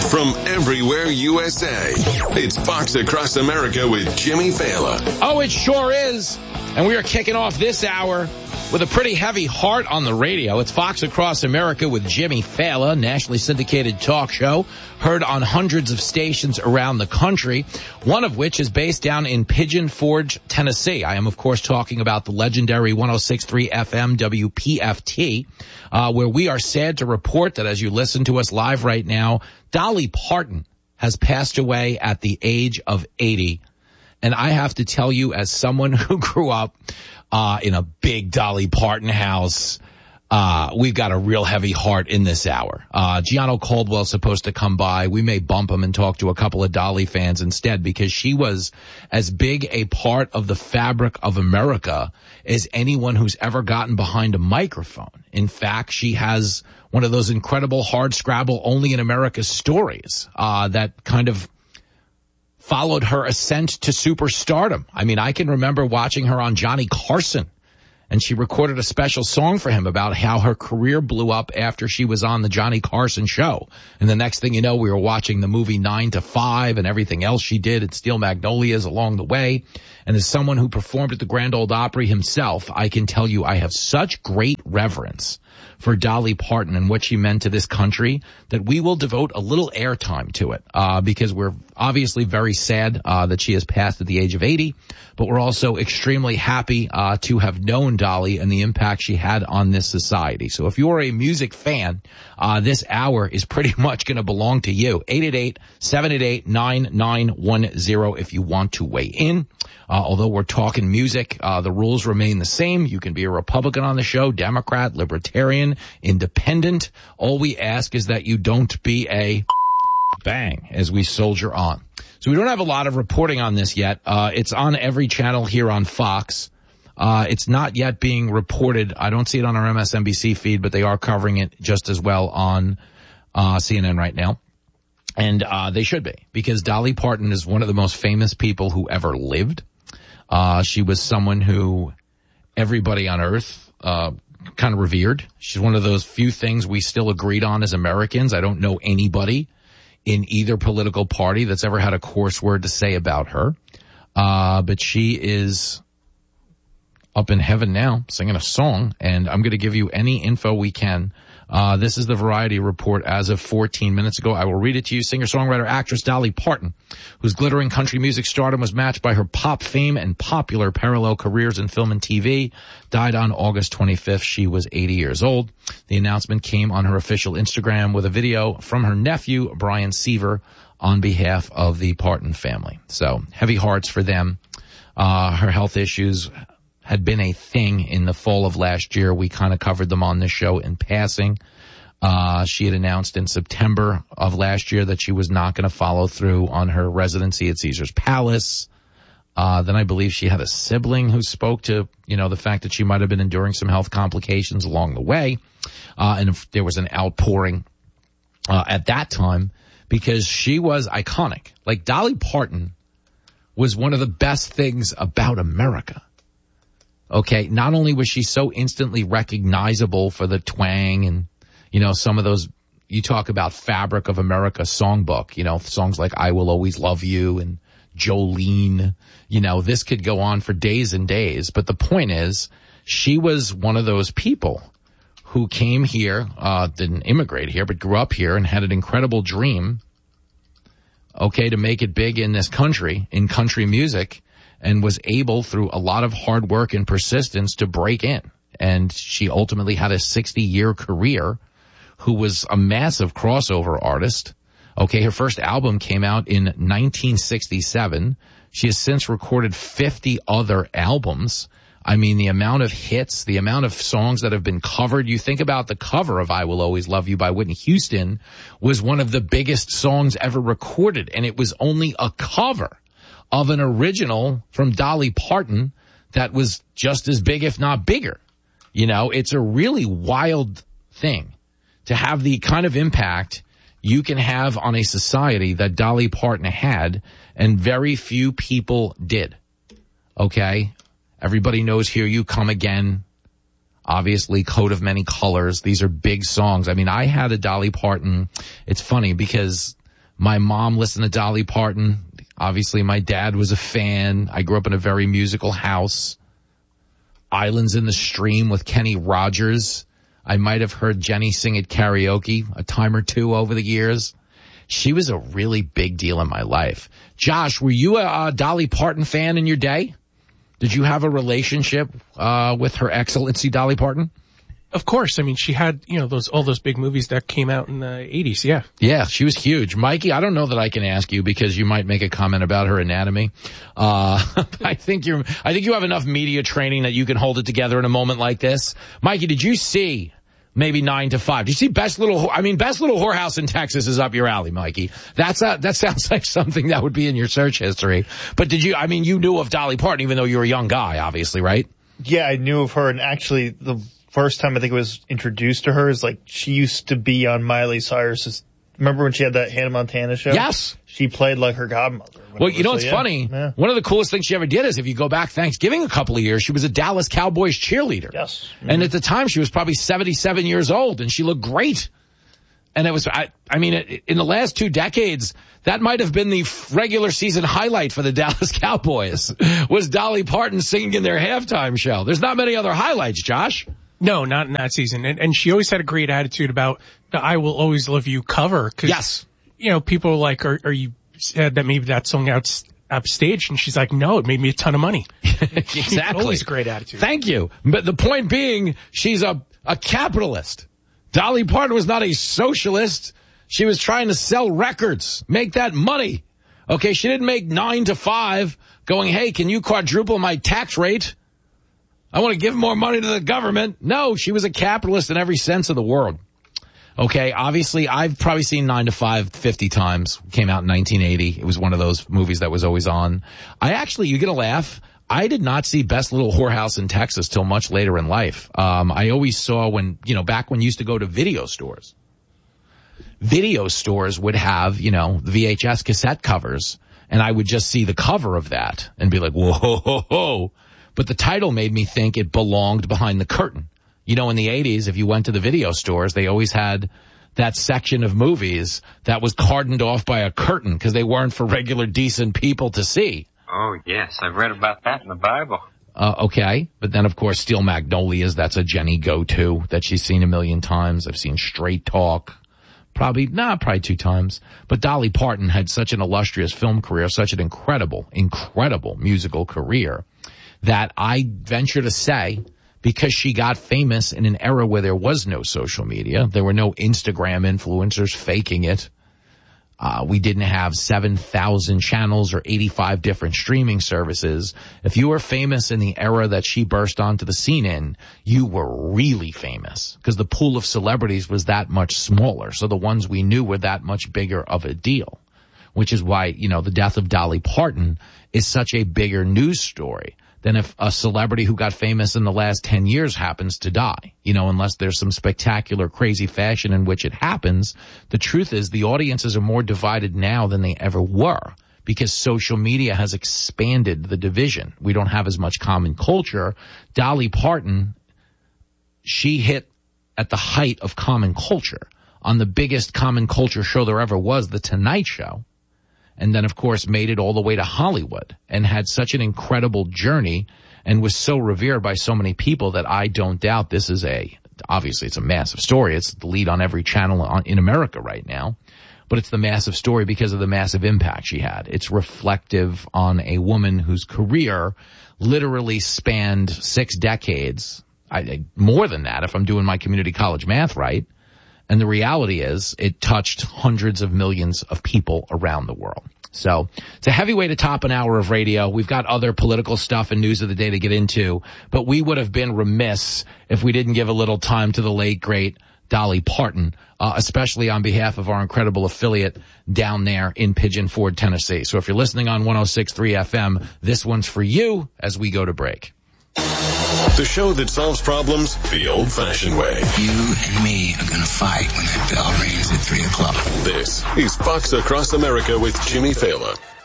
from everywhere USA. It's Fox Across America with Jimmy Fallon. Oh, it sure is. And we are kicking off this hour with a pretty heavy heart on the radio. It's Fox Across America with Jimmy Fallon, nationally syndicated talk show, heard on hundreds of stations around the country, one of which is based down in Pigeon Forge, Tennessee. I am, of course, talking about the legendary 106.3 FM WPFT, where we are sad to report that as you listen to us live right now, Dolly Parton has passed away at the age of 80. And I have to tell you, as someone who grew up in a big Dolly Parton house, we've got a real heavy heart in this hour. Gianno Caldwell's supposed to come by. We may bump him and talk to a couple of Dolly fans instead, because she was as big a part of the fabric of America as anyone who's ever gotten behind a microphone. In fact, she has one of those incredible hard scrabble only in America stories that kind of followed her ascent to superstardom. I mean, I can remember watching her on Johnny Carson, and she recorded a special song for him about how her career blew up after she was on the Johnny Carson show. And the next thing you know, we were watching the movie 9 to 5 and everything else she did at Steel Magnolias along the way. And as someone who performed at the Grand Ole Opry himself, I can tell you I have such great reverence for Dolly Parton and what she meant to this country that we will devote a little airtime to it, because we're obviously very sad that she has passed at the age of 80, but we're also extremely happy to have known Dolly and the impact she had on this society. So if you're a music fan, this hour is pretty much going to belong to you. 888-788-9910 if you want to weigh in. Although we're talking music, the rules remain the same. You can be a Republican on the show, Democrat, Libertarian, Independent. All we ask is that you don't be a bang as we soldier on. So we don't have a lot of reporting on this yet. It's on every channel here on Fox. It's not yet being reported. I don't see it on our MSNBC feed, but they are covering it just as well on CNN right now. And they should be, because Dolly Parton is one of the most famous people who ever lived. She was someone who everybody on earth kind of revered. She's one of those few things we still agreed on as Americans. I don't know anybody in either political party that's ever had a coarse word to say about her. But she is up in heaven now singing a song, and I'm going to give you any info we can. This is the Variety Report as of 14 minutes ago. I will read it to you. Singer-songwriter actress Dolly Parton, whose glittering country music stardom was matched by her pop fame and popular parallel careers in film and TV, died on August 25th. She was 80 years old. The announcement came on her official Instagram with a video from her nephew, Brian Seaver, on behalf of the Parton family. So heavy hearts for them. Her health issues had been a thing in the fall of last year. We kind of covered them on this show in passing. She had announced in September of last year that she was not going to follow through on her residency at Caesar's Palace. Then I believe she had a sibling who spoke to, the fact that she might have been enduring some health complications along the way. And if there was an outpouring at that time, because she was iconic. Like, Dolly Parton was one of the best things about America. Okay, not only was she so instantly recognizable for the twang and, some of those, you talk about fabric of America songbook, songs like I Will Always Love You and Jolene, this could go on for days and days. But the point is, she was one of those people who came here, didn't immigrate here, but grew up here and had an incredible dream, to make it big in this country, in country music, and was able, through a lot of hard work and persistence, to break in. And she ultimately had a 60-year career, who was a massive crossover artist. Her first album came out in 1967. She has since recorded 50 other albums. I mean, the amount of hits, the amount of songs that have been covered. You think about the cover of I Will Always Love You by Whitney Houston was one of the biggest songs ever recorded, and it was only a cover of an original from Dolly Parton that was just as big, if not bigger. It's a really wild thing to have the kind of impact you can have on a society that Dolly Parton had, and very few people did. Everybody knows Here You Come Again. Obviously, Coat of Many Colors. These are big songs. I mean, I had a Dolly Parton. It's funny because My mom listened to Dolly Parton. Obviously, my dad was a fan. I grew up in a very musical house. Islands in the Stream with Kenny Rogers. I might have heard Jenny sing at karaoke a time or two over the years. She was a really big deal in my life. Josh, were you a Dolly Parton fan in your day? Did you have a relationship with Her Excellency Dolly Parton? Of course. I mean, she had, all those big movies that came out in the 80s. Yeah. Yeah, she was huge. Mikey, I don't know that I can ask you because you might make a comment about her anatomy. I think you have enough media training that you can hold it together in a moment like this. Mikey, did you see maybe 9 to 5? Did you see Best Little Whorehouse in Texas is up your alley, Mikey. That sounds like something that would be in your search history. But you knew of Dolly Parton even though you were a young guy, obviously, right? Yeah, I knew of her, and actually the first time I think it was introduced to her is like she used to be on Miley Cyrus's. Remember when she had that Hannah Montana show? Yes. She played like her godmother. Well, it's funny. Yeah. One of the coolest things she ever did is if you go back Thanksgiving a couple of years, she was a Dallas Cowboys cheerleader. Yes. Mm-hmm. And at the time she was probably 77 years old and she looked great. And it was, in the last 2 decades, that might have been the regular season highlight for the Dallas Cowboys was Dolly Parton singing in their halftime show. There's not many other highlights, Josh. No, not in that season. And she always had a great attitude about the I Will Always Love You cover. Yes. People are like, are you sad that maybe that song upstaged? And she's like, no, it made me a ton of money. Exactly. Always a great attitude. Thank you. But the point being, she's a capitalist. Dolly Parton was not a socialist. She was trying to sell records, make that money. Okay, she didn't make 9 to 5 going, hey, can you quadruple my tax rate? I want to give more money to the government. No, she was a capitalist in every sense of the word. Okay, obviously, I've probably seen 9 to 5 50 times. Came out in 1980. It was one of those movies that was always on. You're going to laugh. I did not see Best Little Whorehouse in Texas till much later in life. I always saw back when you used to go to video stores. Video stores would have, the VHS cassette covers, and I would just see the cover of that and be like, whoa, ho, ho, ho. But the title made me think it belonged behind the curtain. In the 80s, if you went to the video stores, they always had that section of movies that was cordoned off by a curtain because they weren't for regular decent people to see. Oh, yes. I've read about that in the Bible. Okay. But then, of course, Steel Magnolias, that's a Jenny go-to that she's seen a million times. I've seen Straight Talk. Probably 2 times. But Dolly Parton had such an illustrious film career, such an incredible musical career that I venture to say, because she got famous in an era where there was no social media, there were no Instagram influencers faking it. We didn't have 7,000 channels or 85 different streaming services. If you were famous in the era that she burst onto the scene in, you were really famous because the pool of celebrities was that much smaller. So the ones we knew were that much bigger of a deal, which is why, the death of Dolly Parton is such a bigger news story than if a celebrity who got famous in the last 10 years happens to die. Unless there's some spectacular, crazy fashion in which it happens. The truth is the audiences are more divided now than they ever were because social media has expanded the division. We don't have as much common culture. Dolly Parton, she hit at the height of common culture on the biggest common culture show there ever was, The Tonight Show. And then, of course, made it all the way to Hollywood and had such an incredible journey and was so revered by so many people that I don't doubt this is obviously it's a massive story. It's the lead on every channel in America right now. But it's the massive story because of the massive impact she had. It's reflective on a woman whose career literally spanned 6 decades. More than that, if I'm doing my community college math right. And the reality is it touched hundreds of millions of people around the world. So it's a heavy way to top an hour of radio. We've got other political stuff and news of the day to get into, but we would have been remiss if we didn't give a little time to the late, great Dolly Parton, especially on behalf of our incredible affiliate down there in Pigeon Forge, Tennessee. So if you're listening on 106.3 FM, this one's for you as we go to break. The show that solves problems the old-fashioned way. You and me are going to fight when that bell rings at 3 o'clock. This is Fox Across America with Jimmy Fallon.